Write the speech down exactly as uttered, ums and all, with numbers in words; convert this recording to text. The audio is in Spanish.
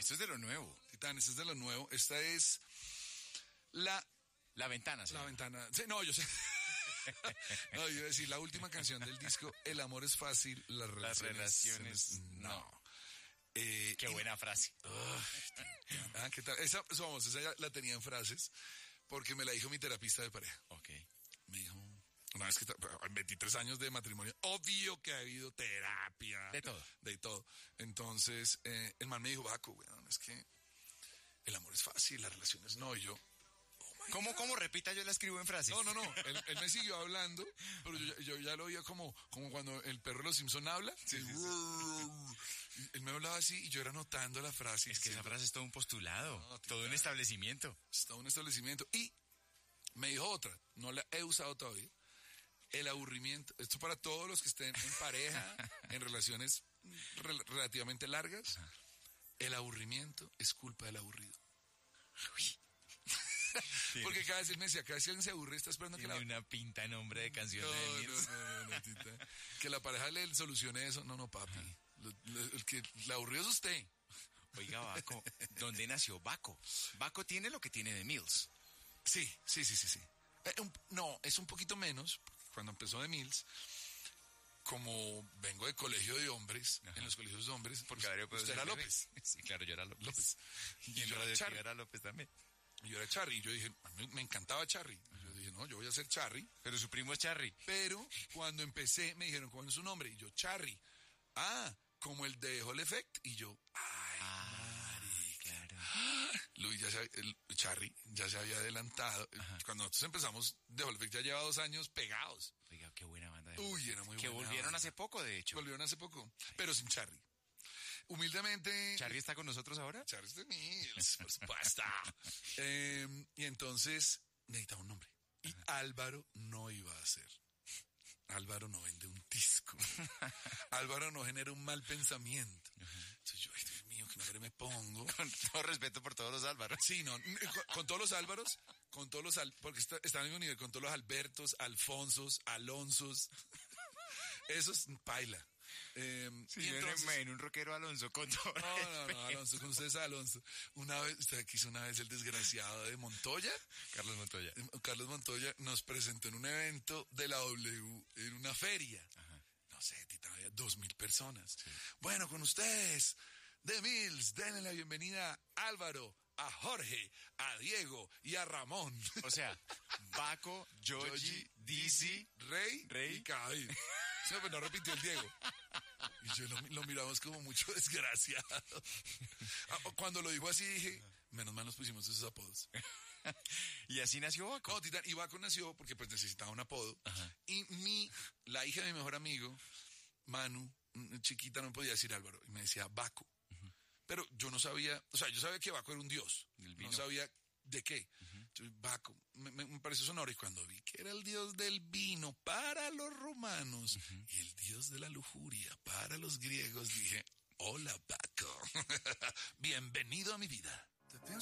esto es de lo nuevo. Titán, esto es de lo nuevo. Esta es la... La ventana, sí. La ventana. Sí, no, yo sé. No, yo iba a decir, la última canción del disco, El amor es fácil, las relaciones... Las relaciones, no. no. Eh, Qué y, buena frase. Oh, ah, ¿qué tal? Esa, vamos, esa ya la tenía en frases, porque me la dijo mi terapista de pareja. Ok. Me dijo, una vez que en veintitrés años de matrimonio, obvio que ha habido terapia. De todo. De todo. Entonces, eh, el man me dijo, Baco, weón, es que el amor es fácil, las relaciones no, y yo... ¿Cómo, cómo? Repita, yo la escribo en frases. No, no, no, él, él me siguió hablando, pero yo, yo ya lo oía como, como cuando el perro de los Simpson habla. Sí, sí, sí. Él me hablaba así y yo era anotando la frase. Es que diciendo, esa frase es todo un postulado, no, todo un establecimiento. Es todo un establecimiento. Y me dijo otra, no la he usado todavía. El aburrimiento, esto para todos los que estén en pareja, en relaciones rel- relativamente largas, Ajá. El aburrimiento es culpa del aburrido. Uy. Porque cada vez él me decía, cada vez que alguien se aburre está esperando Tiene que la... una pinta nombre de canción No, de no, Mills. no, no, no, tita. Que la pareja le solucione eso. No, no, papi. Lo, lo, el que la aburrido es usted. Oiga, Baco, ¿dónde nació Baco? Baco tiene lo que tiene de Mills. Sí, sí, sí, sí, sí. Eh, un, no, es un poquito menos. Cuando empezó de Mills, como vengo de colegio de hombres, ajá, en los colegios de hombres, porque usted, usted era López. Sí, claro, yo era López. López. Y, y yo era, Charry. Era López también. Y yo era Charry, y yo dije, a mí me encantaba Charry. Y yo dije, no, yo voy a ser Charry. Pero su primo es Charry. Pero cuando empecé, me dijeron, ¿cuál es su nombre? Y yo, Charry. Ah, como el de Hall Effect. Y yo, ay, ah, Mari, claro. Luis ya se, el Charry ya se había adelantado. Ajá. Cuando nosotros empezamos, de Hall Effect ya lleva dos años pegados. Oiga, qué buena banda de Uy, era muy que buena. Que volvieron hace poco, de hecho. Volvieron hace poco, ay, pero sin Charry. Humildemente... ¿Charry está con nosotros ahora? Charry es de Mills, por supuesto. eh, y entonces necesitaba un nombre. Y ajá, Álvaro no iba a ser. Álvaro no vende un disco. Álvaro no genera un mal pensamiento. Ajá. Entonces yo, ay, Dios mío, qué nombre me pongo. Con todo respeto por todos los Álvaros. Sí, no, con, con todos los Álvaros, con todos los, al, porque está, está al mismo nivel, con todos los Albertos, Alfonsos, Alonsos. Eso es paila. Eh, sí, y entonces, en, en un rockero Alonso con todo no, no, no, Alonso, con ustedes Alonso. Una vez, usted quiso una vez el desgraciado de Montoya. Carlos Montoya. Carlos Montoya nos presentó en un evento de la W, en una feria. Ajá. No sé, Tita, había dos mil personas. Sí. Bueno, con ustedes, de Mills, denle la bienvenida a Álvaro, a Jorge, a Diego y a Ramón. O sea, Baco, Yogi, Dizzy, Rey, Rey y Cabil. Sí, pues no repitió el Diego. Y yo lo, lo miramos como mucho desgraciado. Cuando lo dijo así dije, menos mal nos pusimos esos apodos. Y así nació Baco. No, Titán, y Baco nació porque pues necesitaba un apodo. Ajá. Y mi, la hija de mi mejor amigo, Manu, chiquita, no podía decir Álvaro. Y me decía Baco. Uh-huh. Pero yo no sabía, o sea, yo sabía que Baco era un dios. No sabía de qué. Uh-huh. Entonces, Baco, me, me, me pareció sonoro. Y cuando vi que era el dios del vino para los romanos, uh-huh, y el dios de la lujuria para los griegos, dije, hola Baco, bienvenido a mi vida.